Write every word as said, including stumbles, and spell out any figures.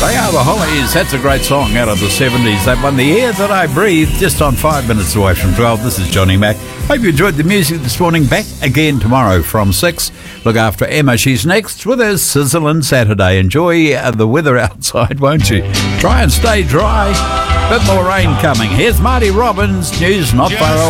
They are the Hollies. That's a great song out of the seventies. They won the Air That I Breathe just on five minutes away from twelve. This is Johnny Mac. Hope you enjoyed the music this morning. Back again tomorrow from six. Look after Emma. She's next with her Sizzling Saturday. Enjoy uh, the weather outside, won't you? Try and stay dry. Bit more rain coming. Here's Marty Robbins. News not far away.